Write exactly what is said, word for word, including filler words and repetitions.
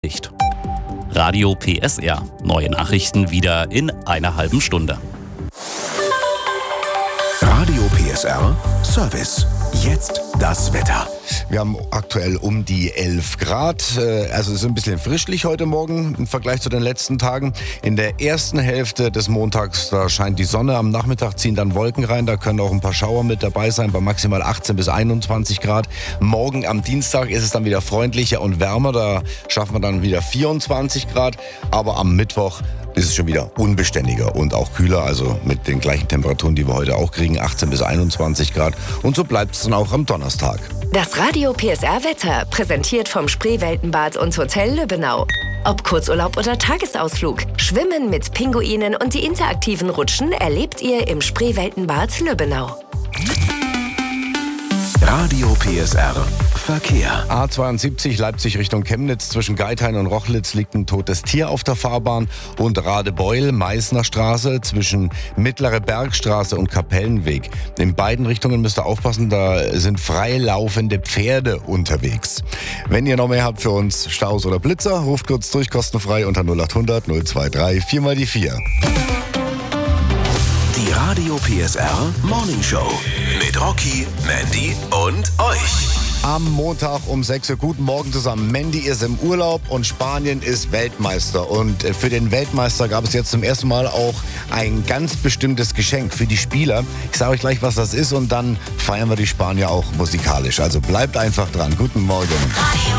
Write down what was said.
Nicht. Radio P S R. Neue Nachrichten wieder in einer halben Stunde. Radio P S R Service. Jetzt das Wetter. Wir haben aktuell um die elf Grad, also es ist ein bisschen frischlich heute Morgen im Vergleich zu den letzten Tagen. In der ersten Hälfte des Montags, da scheint die Sonne, am Nachmittag ziehen dann Wolken rein, da können auch ein paar Schauer mit dabei sein, bei maximal achtzehn bis einundzwanzig Grad. Morgen am Dienstag ist es dann wieder freundlicher und wärmer, da schaffen wir dann wieder vierundzwanzig Grad, aber am Mittwoch ist es schon wieder unbeständiger und auch kühler, also mit den gleichen Temperaturen, die wir heute auch kriegen, achtzehn bis einundzwanzig Grad. Und so bleibt es dann auch am Donnerstag. Das Radio P S R Wetter, präsentiert vom Spreeweltenbad und Hotel Lübbenau. Ob Kurzurlaub oder Tagesausflug, Schwimmen mit Pinguinen und die interaktiven Rutschen erlebt ihr im Spreeweltenbad Lübbenau. Radio P S R Verkehr. A zweiundsiebzig Leipzig Richtung Chemnitz. Zwischen Geithain und Rochlitz liegt ein totes Tier auf der Fahrbahn. Und Radebeul, Meißner Straße zwischen Mittlere Bergstraße und Kapellenweg. In beiden Richtungen müsst ihr aufpassen, da sind freilaufende Pferde unterwegs. Wenn ihr noch mehr habt für uns, Staus oder Blitzer, ruft kurz durch, kostenfrei unter null acht hundert null zwei drei vier mal die vier. Die Radio P S R Morning Show mit Rocky, Mandy und euch. Am Montag um sechs Uhr. Guten Morgen zusammen. Mandy ist im Urlaub und Spanien ist Weltmeister. Und für den Weltmeister gab es jetzt zum ersten Mal auch ein ganz bestimmtes Geschenk für die Spieler. Ich sage euch gleich, was das ist, und dann feiern wir die Spanier auch musikalisch. Also bleibt einfach dran. Guten Morgen. Radio